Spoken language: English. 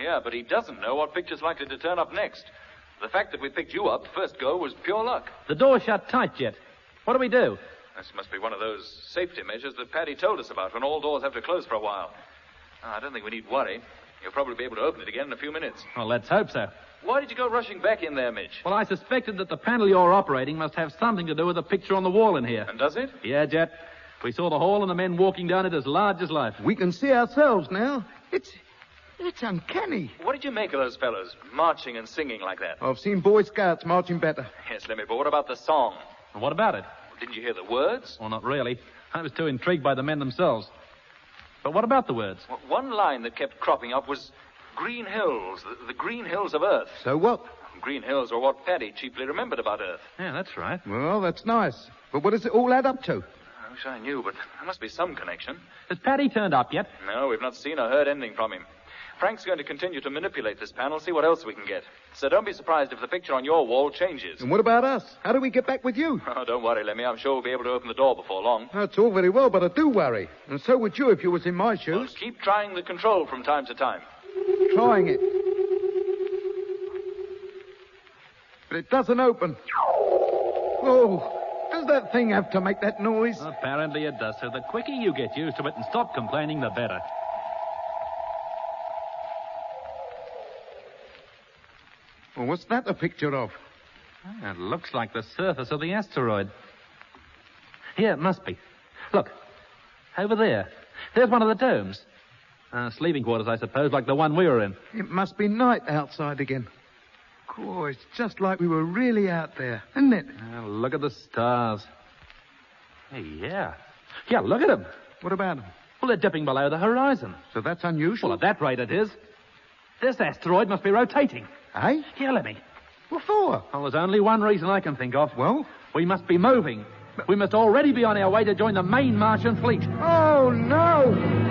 Yeah, but he doesn't know what picture's likely to turn up next. The fact that we picked you up first go was pure luck. The door's shut tight, Jet. What do we do? This must be one of those safety measures that Paddy told us about when all doors have to close for a while. I don't think we need worry. You'll probably be able to open it again in a few minutes. Well, let's hope so. Why did you go rushing back in there, Mitch? Well, I suspected that the panel you're operating must have something to do with the picture on the wall in here. And does it? Yeah, Jet. We saw the hall and the men walking down it as large as life. We can see ourselves now. It's uncanny. What did you make of those fellows, marching and singing like that? I've seen Boy Scouts marching better. Yes, Lemmy, but what about the song? And what about it? Didn't you hear the words? Well, not really. I was too intrigued by the men themselves. But what about the words? Well, one line that kept cropping up was Green Hills, the Green Hills of Earth. So what? Green Hills were what Paddy chiefly remembered about Earth. Yeah, that's right. Well, that's nice. But what does it all add up to? I wish I knew, but there must be some connection. Has Paddy turned up yet? No, we've not seen or heard anything from him. Frank's going to continue to manipulate this panel, see what else we can get. So don't be surprised if the picture on your wall changes. And what about us? How do we get back with you? Oh, don't worry, Lemmy. I'm sure we'll be able to open the door before long. That's all very well, but I do worry. And so would you if you was in my shoes. Well, keep trying the control from time to time. Trying it. But it doesn't open. Oh, does that thing have to make that noise? Apparently it does, so the quicker you get used to it and stop complaining, the better. Well, what's that a picture of? It looks like the surface of the asteroid. Here, it must be. Look, over there. There's one of the domes. Sleeping quarters, I suppose, like the one we were in. It must be night outside again. Oh, it's just like we were really out there, isn't it? Look at the stars. Hey, yeah. Yeah, look at them. What about them? Well, they're dipping below the horizon. So that's unusual. Well, at that rate it is. This asteroid must be rotating. Eh? Yeah, Lemmy. What for? Well, there's only one reason I can think of. Well? We must be moving. We must already be on our way to join the main Martian fleet. Oh, no!